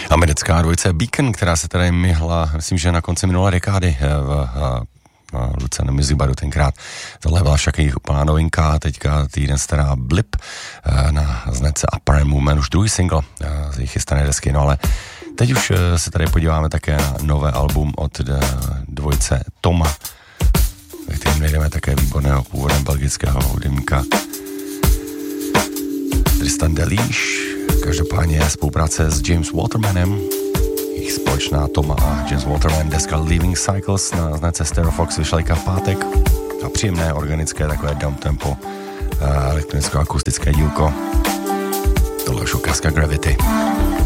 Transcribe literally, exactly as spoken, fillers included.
Americká dvojice Beacon, která se tady myhla, myslím, že na konci minulé dekády v, v Lucianu Music tenkrát. Tohle byla však jejich úplná novinka, teďka týden stará Blip na značce Upper Movement, už druhý single z jejich chystané desky, no ale teď už se tady podíváme také na nové album od dvojice Toma, ve kterém najdeme také výborného původem belgického hudebníka Tristan Deliche. Každopádně spolupráce s James Watermanem, jejich společná Toma a James Waterman deska Living Cycles na značce Stereofox vyšla v pátek a příjemné organické takové downtempo elektronicko-akustické dílko. Tohle už ukázka Gravity.